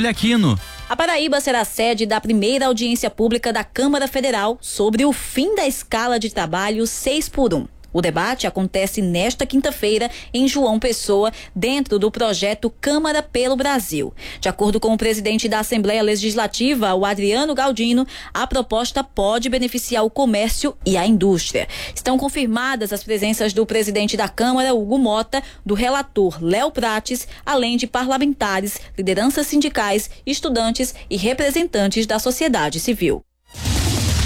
Júlia Aquino. A Paraíba será sede da primeira audiência pública da Câmara Federal sobre o fim da escala de trabalho 6x1. O debate acontece nesta quinta-feira em João Pessoa, dentro do projeto Câmara pelo Brasil. De acordo com o presidente da Assembleia Legislativa, o Adriano Galdino, a proposta pode beneficiar o comércio e a indústria. Estão confirmadas as presenças do presidente da Câmara, Hugo Mota, do relator Léo Prates, além de parlamentares, lideranças sindicais, estudantes e representantes da sociedade civil.